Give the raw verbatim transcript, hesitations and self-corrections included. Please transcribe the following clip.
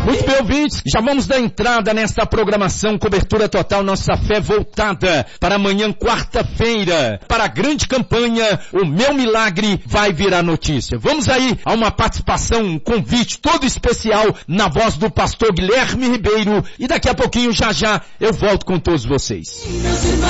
Muito bem, ouvintes, já vamos dar entrada nesta programação Cobertura Total Nossa Fé voltada para amanhã, quarta-feira, para a grande campanha O Meu Milagre Vai Virar Notícia. Vamos aí a uma participação, um convite todo especial na voz do pastor Guilherme Ribeiro e daqui a pouquinho, já já, eu volto com todos vocês.